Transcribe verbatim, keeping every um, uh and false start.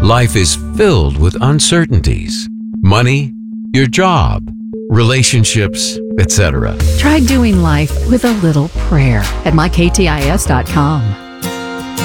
Life is filled with uncertainties. Money, your job, relationships, et cetera. Try doing life with a little prayer at my k t i s dot com.